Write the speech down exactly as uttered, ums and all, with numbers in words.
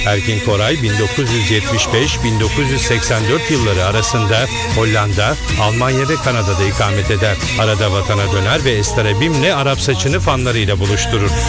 Erkin Koray bin dokuz yüz yetmiş beş - bin dokuz yüz seksen dört yılları arasında Hollanda, Almanya ve Kanada'da ikamet eder. Arada vatana döner ve Ester Ebim'le Arap saçını fanlarıyla buluşturur.